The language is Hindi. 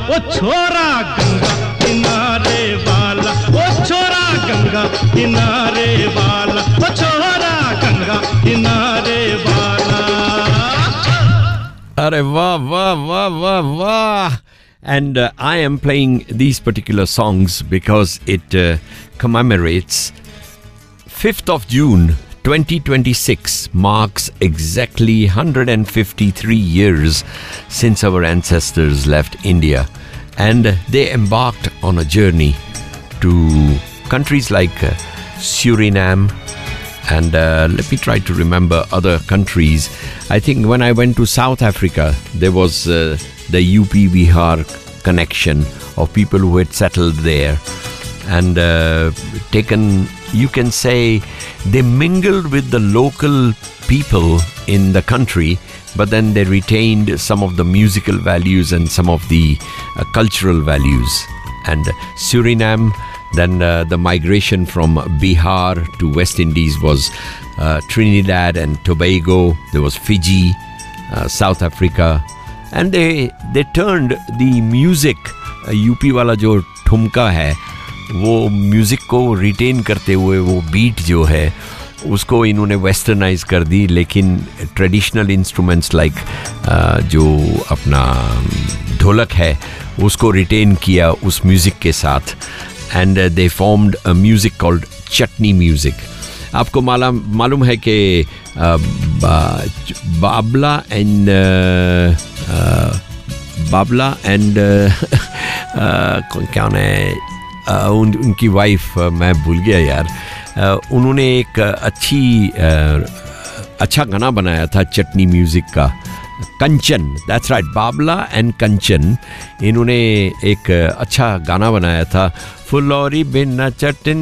ओ छोरा गंगा किनारे वाला, ओ छोरा गंगा किनारे वाला, ओ छोरा गंगा किनारे वाला. Arey wah wah wah wah wah. And I am playing these particular songs because it commemorates 5th of June 2026 marks exactly 153 years since our ancestors left India, and they embarked on a journey to countries like Suriname, and let me try to remember other countries. I think when I went to South Africa, there was the UP-Bihar connection of people who had settled there and taken, you can say, they mingled with the local people in the country, but then they retained some of the musical values and some of the cultural values. And Suriname, then the migration from Bihar to West Indies was Trinidad and Tobago, there was Fiji, South Africa, and they turned the music, UP वाला जो ठुमका है वो म्यूज़िक को रिटेन करते हुए वो बीट जो है उसको इन्होंने वेस्टर्नाइज कर दी, लेकिन ट्रेडिशनल इंस्ट्रूमेंट्स लाइक जो अपना ढोलक है उसको रिटेन किया उस म्यूज़िक के साथ, and they formed a music called chutney music. आपको मालूम है कि बाबला एंड क्या है उनकी वाइफ, मैं भूल गया यार, उन्होंने एक अच्छा गाना बनाया था चटनी म्यूज़िक का, कंचन. दैट्स राइट, बाबला एंड कंचन, इन्होंने एक अच्छा गाना बनाया था, फुलौरी बिना चटनी